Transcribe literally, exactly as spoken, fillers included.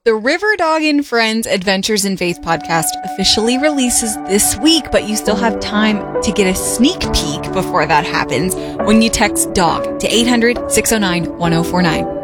The River Dog and Friends Adventures in Faith podcast officially releases this week, but you still have time to get a sneak peek before that happens when you text DOG to eight hundred, six oh nine, one oh four nine.